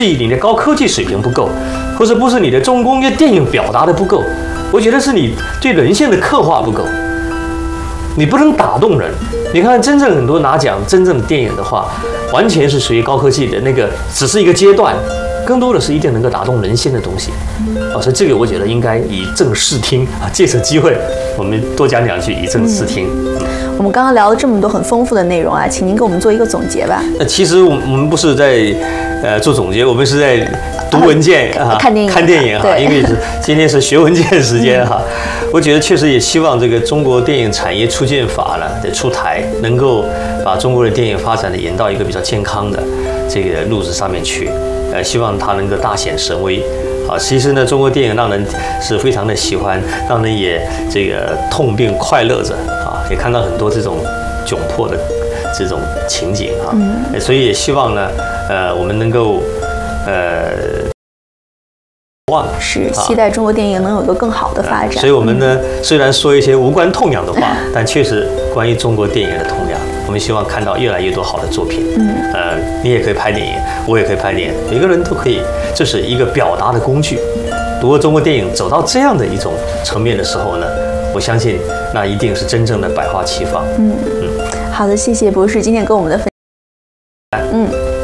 你的高科技水平不够，或者不是你的重工业电影表达的不够，我觉得是你对人性的刻画不够，你不能打动人。你看，真正很多拿奖真正的电影的话，完全是属于高科技的那个，只是一个阶段，更多的是一定能够打动人心的东西。所以这个我觉得应该以正视听啊，借此机会我们多讲两句以正视听。 我们刚刚聊了这么多很丰富的内容啊，请您给我们做一个总结吧。 其实我们不是在做总结，我们是在读文件啊， 看电影哈，因为今天是学文件时间哈。我觉得确实也希望这个中国电影产业促进法呢的出台，能够把中国的电影发展的引到一个比较健康的这个路子上面去。希望它能够大显神威。其实呢，中国电影让人是非常的喜欢，让人也这个痛并快乐着啊，也看到很多这种窘迫的这种情景啊，所以也希望呢，我们能够是期待中国电影能有一个更好的发展。 所以我们呢，虽然说一些无关痛痒的话，但确实关于中国电影的痛痒，我们希望看到越来越多好的作品。你也可以拍电影，我也可以拍电影，每个人都可以，这是一个表达的工具。如果中国电影走到这样的一种层面的时候呢，我相信那一定是真正的百花齐放。 好的，谢谢博士今天跟我们的分享。